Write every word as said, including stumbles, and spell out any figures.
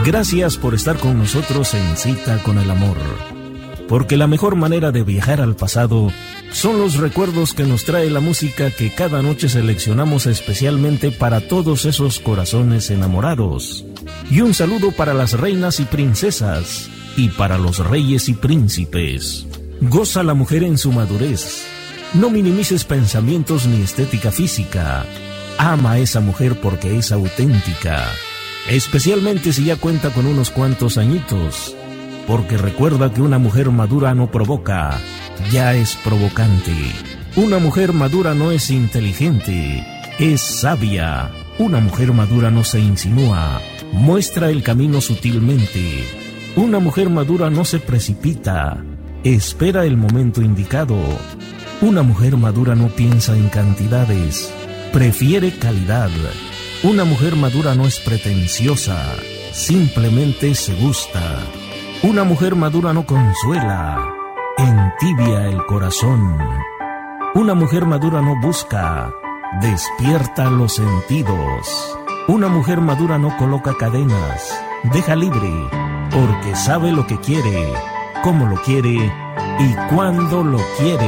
Gracias por estar con nosotros en Cita con el Amor, porque la mejor manera de viajar al pasado son los recuerdos que nos trae la música que cada noche seleccionamos especialmente para todos esos corazones enamorados. Y un saludo para las reinas y princesas, y para los reyes y príncipes. Goza la mujer en su madurez. No minimices pensamientos ni estética física. Ama a esa mujer porque es auténtica, especialmente si ya cuenta con unos cuantos añitos, porque recuerda que una mujer madura no provoca, ya es provocante. Una mujer madura no es inteligente, es sabia. Una mujer madura no se insinúa, muestra el camino sutilmente. Una mujer madura no se precipita, espera el momento indicado. Una mujer madura no piensa en cantidades, prefiere calidad. Una mujer madura no es pretenciosa, simplemente se gusta. Una mujer madura no consuela, entibia el corazón. Una mujer madura no busca, despierta los sentidos. Una mujer madura no coloca cadenas, deja libre, porque sabe lo que quiere, cómo lo quiere y cuándo lo quiere.